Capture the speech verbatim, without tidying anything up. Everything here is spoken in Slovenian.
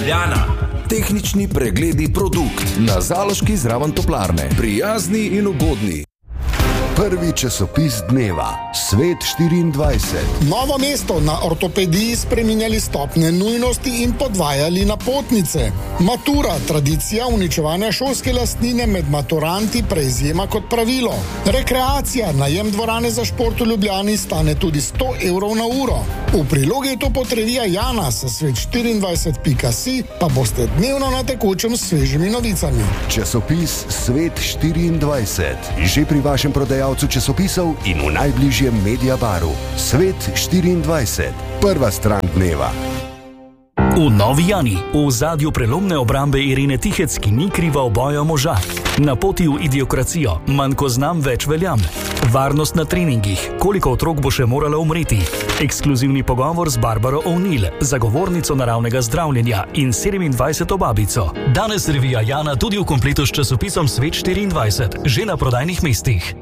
Ljubljana. Tehnični pregledi produkt na Zaloški zraven toplarne. Prijazni in ugodni. Prvi časopis dneva, Svet štiriindvajset. Novo mesto, na ortopediji spreminjali stopnje nujnosti in podvajali napotnice. Matura, tradicija uničevanja šolske lastnine med maturanti preizjema kot pravilo. Rekreacija, najem dvorane za šport v Ljubljani stane tudi sto evrov na uro. V prilogi je to potrevija Jana sa svet štiriindvajset pika si, pa boste dnevno na tekočem s svežimi novicami. Časopis Svet štiriindvajset. Že pri vašem prodajalcu časopisov in v najbližjem Mediabaru. Svet štiriindvajset. Prva stran dneva. V Novi Jani, v ozadju prelomne obrambe Irene Tihec, ki ni kriva oboja moža. Na poti v idiokracijo, manj ko znam, več veljam. Varnost na treningih, koliko otrok bo še moralo umreti. Ekskluzivni pogovor z Barbaro O'Neill, zagovornico naravnega zdravljenja in sedemindvajseto babico. Danes revija Jana tudi v kompletu s časopisom Svet štiriindvajset, že na prodajnih mestih.